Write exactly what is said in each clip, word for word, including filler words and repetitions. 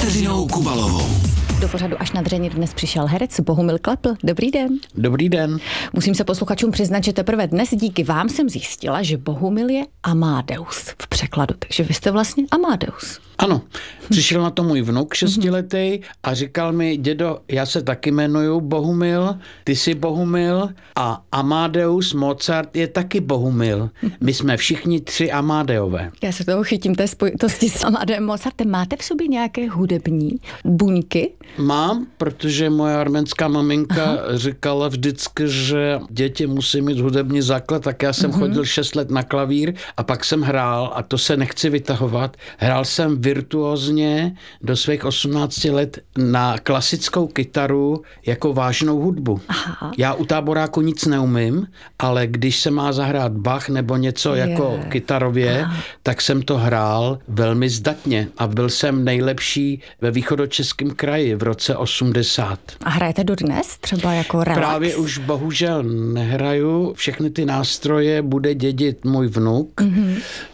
Kateřinou Kubalovou. Do pořadu Až na dřeň dnes přišel herec Bohumil Klepl. Dobrý den. Dobrý den. Musím se posluchačům přiznat, že teprve dnes díky vám jsem zjistila, že Bohumil je Amadeus v překladu. Takže vy jste vlastně Amadeus. Ano, přišel na to můj vnuk šestiletý a říkal mi, dědo, já se taky jmenuju Bohumil, ty jsi Bohumil a Amadeus Mozart je taky Bohumil. My jsme všichni tři Amadeové. Já se toho chytím té spojitosti s Amadem Mozartem. Máte v sobě nějaké hudební buňky? Mám, protože moje arménská maminka Aha. říkala vždycky, že děti musí mít hudební základ, tak já jsem uh-huh. chodil šest let na klavír a pak jsem hrál a to se nechci vytahovat. Hrál jsem virtuózně do svých osmnácti let na klasickou kytaru jako vážnou hudbu. Aha. Já u táboráku nic neumím, ale když se má zahrát Bach nebo něco je. jako kytarově, Aha. tak jsem to hrál velmi zdatně a byl jsem nejlepší ve východočeském kraji v roce osmdesát. A hrajete dodnes třeba jako relax? Právě už bohužel nehraju. Všechny ty nástroje bude dědit můj vnuk. Mm-hmm.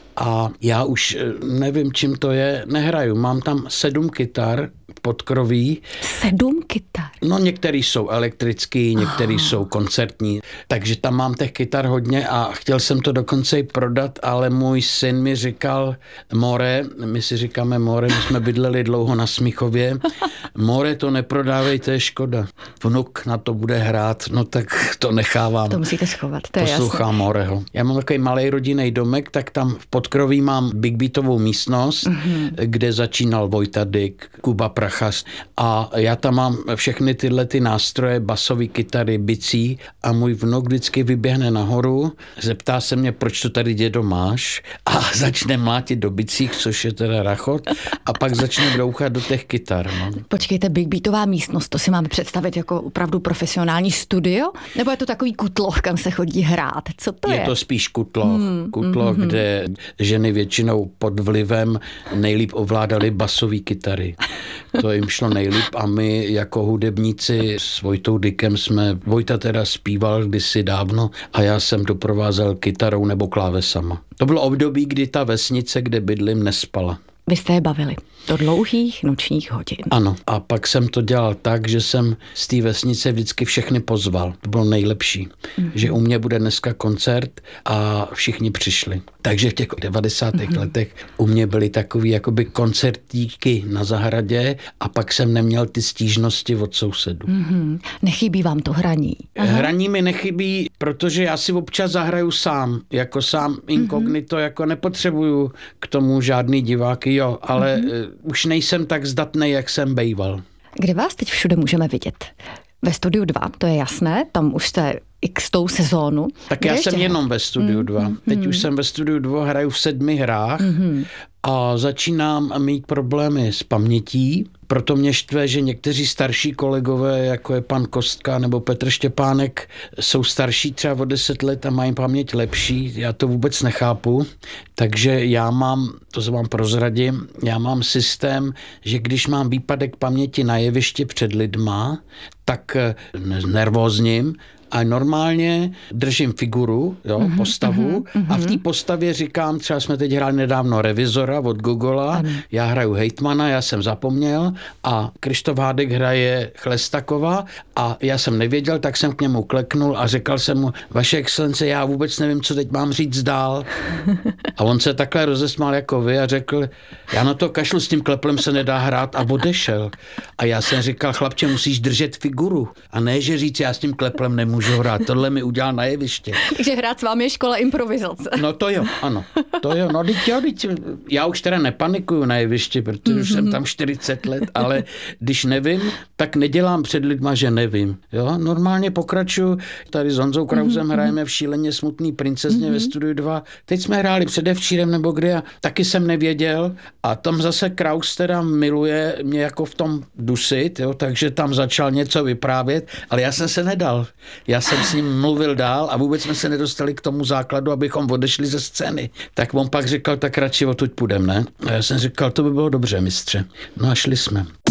A já už nevím, čím to je, nehraju. Mám tam sedm kytar podkroví. Sedm kytar? No některý jsou elektrický, některý oh. jsou koncertní, takže tam mám těch kytar hodně a chtěl jsem to dokonce i prodat, ale můj syn mi říkal, More, my si říkáme More, my jsme bydleli dlouho na Smíchově, More, to neprodávej, to je škoda. Vnuk na to bude hrát, no tak to nechávám. To musíte schovat, to je Poslouchám jasný. Moreho. Já mám takový malej rodinný domek, tak tam v podkroví mám big beatovou místnost, mm-hmm. kde začínal Vojta Dyk, Kuba Prachas a já tam mám všechny tyhle ty nástroje, basové kytary, bicí a můj vnuk vždycky vyběhne nahoru, zeptá se mě, proč to tady dědo máš a začne mlátit do bicích, což je teda rachot a pak začne douchat do těch kytar. No. Počkejte, big beatová místnost, to si máme představit jako opravdu profesionální studio? Nebo je to takový kutloch, kam se chodí hrát? Co to je? Je to spíš kutloch, hmm, kutloch, hmm, kde ženy většinou pod vlivem nejlíp ovládaly basové kytary. To jim šlo nejlíp a my jako hudebníci s Vojtou Dykem jsme, Vojta teda zpíval kdysi dávno a já jsem doprovázel kytarou nebo klávesama. To bylo období, kdy ta vesnice, kde bydlím, nespala. Vy jste je bavili do dlouhých nočních hodin. Ano, a pak jsem to dělal tak, že jsem z té vesnice vždycky všechny pozval. To bylo nejlepší, mm-hmm. že u mě bude dneska koncert a všichni přišli. Takže v těch devadesátých mm-hmm. letech u mě byly takový jakoby koncertíky na zahradě a pak jsem neměl ty stížnosti od sousedů. Mm-hmm. Nechybí vám to hraní? Aha. Hraní mi nechybí, protože já si občas zahraju sám, jako sám inkognito, mm-hmm. jako nepotřebuju k tomu žádný diváky, jo, ale mm-hmm. už nejsem tak zdatný, jak jsem bejval. Kde vás teď všude můžeme vidět? Ve Studiu dva, to je jasné, tam už jste x tou sezónu. Tak Kde já ještě? jsem jenom ve Studiu dva. Mm-hmm. Teď už jsem ve Studiu dva, hraju v sedmi hrách mm-hmm. a začínám mít problémy s pamětí. Proto mě štve, že někteří starší kolegové, jako je pan Kostka nebo Petr Štěpánek, jsou starší třeba o deset let a mají paměť lepší. Já to vůbec nechápu. Takže já mám, to se vám prozradím, já mám systém, že když mám výpadek paměti na jevišti před lidma, tak nervózním a normálně držím figuru, jo, mm-hmm, postavu mm-hmm. a v té postavě říkám, třeba jsme teď hráli nedávno Revizora od Gogola, ano. Já hraju hejtmana, já jsem zapomněl a Krištof Hádek hraje Chlestakova a já jsem nevěděl, tak jsem k němu kleknul a řekl jsem mu, vaše excelence, já vůbec nevím, co teď mám říct dál. A on se takhle rozesmál jako vy a řekl, já na to kašlu, s tím Kleplem se nedá hrát a odešel. A já jsem říkal, chlapče, musíš držet figuru a ne, že říct, já s tím Kleplem nemůžu hrát. Tohle mi udělal na jeviště. Takže hrát s vámi je škola improvizace. No to jo, ano. To jo, no teď jo, teď, já už teda nepanikuju na jevišti, protože mm-hmm. už jsem tam čtyřicet let, ale když nevím, tak nedělám před lidma, že nevím. Jo, normálně pokračuju. Tady s Honzou Krausem mm-hmm. hrajeme v Šíleně smutný princezně mm-hmm. ve Studiu dva. Teď jsme hráli předevčírem nebo kdy a taky jsem nevěděl a tam zase Kraus teda miluje mě jako v tom dusit, jo, takže tam začal něco vyprávět, ale já jsem se nedal. Já jsem s ním mluvil dál a vůbec jsme se nedostali k tomu základu, abychom odešli ze scény. Tak on pak říkal, tak radši odtud půjdem, ne? A já jsem říkal, to by bylo dobře, mistře. No a šli jsme.